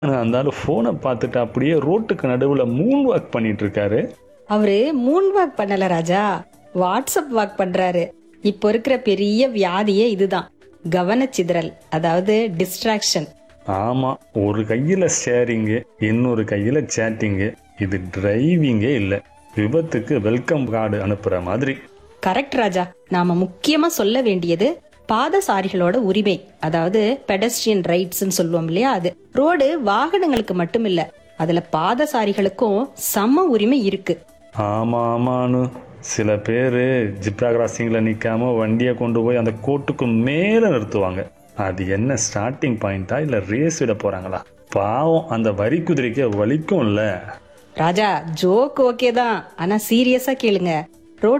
அந்த ஆளு போனை பார்த்துட்டு அப்படியே ரோட்டுக்கு நடுவுல மூன் வாக் பண்ணிட்டு இருக்காரு. அவரு மூன் வாக் பண்ணல ராஜா, வாட்ஸ்அப் வாக் பண்றாரு. இப்போ இருக்கிற பெரிய வியாதியே இதுதான், கவனச்சிதறல், அதாவது டிஸ்ட்ராக்ஷன். ஆமா, ஒரு கையில ஷேரிங்கு, இன்னொரு கையில சேட்டிங்கு. இது டிரைவிங்கே இல்ல, விபத்துக்கு வெல்கம் கார்டு அனுப்புற மாதிரி. கரெக்ட் ராஜா. நாம முக்கியமா சொல்ல வேண்டியது பாதசாரிகளோட உரிமை, அதாவது பெடஸ்ட்ரியன் ரைட்ஸ் சொல்லுவோம் இல்லையா, அது. ரோடு வாகனங்களுக்கு மட்டும் இல்ல, அதுல பாதசாரிகளுக்கும் சம உரிமை இருக்கு. ஆமா ஆமான்னு சில பேரு ஜிப்ரா கிராசிங்ல நிக்காம வண்டியை கொண்டு போய் அந்த கோட்டுக்கு மேல நிறுத்துவாங்க. அது என்ன ஸ்டார்டிங் பாயிண்டா இல்ல ரேஸ் விட போறாங்களா? பாவம், அந்த வரி குதிரைக்கு வலிக்கும்ல. ராஜா, ஜோக் ஓகே தான், ஆனா சீரியஸா கேளுங்க.